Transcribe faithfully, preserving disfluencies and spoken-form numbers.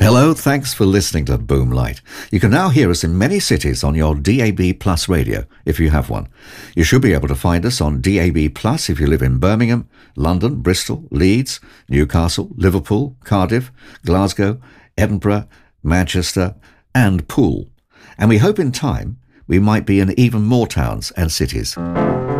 Hello, thanks for listening to Boomlight. You can now hear us in many cities on your D A B Plus radio, if you have one. You should be able to find us on D A B Plus if you live in Birmingham, London, Bristol, Leeds, Newcastle, Liverpool, Cardiff, Glasgow, Edinburgh, Manchester and Poole. And we hope in time we might be in even more towns and cities.